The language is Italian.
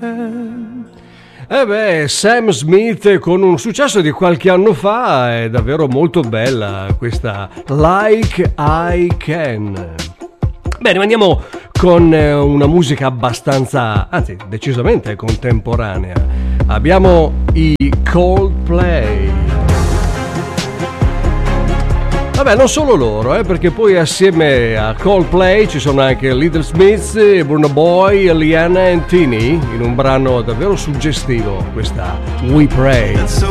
Sam Smith con un successo di qualche anno fa, è davvero molto bella questa Like I Can. Bene, andiamo con una musica abbastanza, anzi decisamente contemporanea. Abbiamo i Coldplay. Vabbè, non solo loro, perché poi assieme a Coldplay ci sono anche Little Smith, Burna Boy, Liana e Tini in un brano davvero suggestivo, questa We Pray. So